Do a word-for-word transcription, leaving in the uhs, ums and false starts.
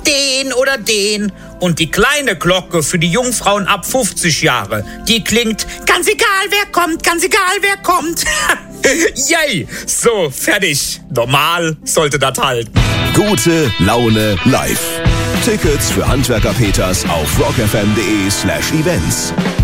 den oder den. Und die kleine Glocke für die Jungfrauen ab fünfzig Jahre, die klingt, ganz egal wer kommt, ganz egal wer kommt. Yay, so, fertig. Normal sollte das halten. Gute Laune live. Tickets für Handwerker Peters auf rockfm.de slash events.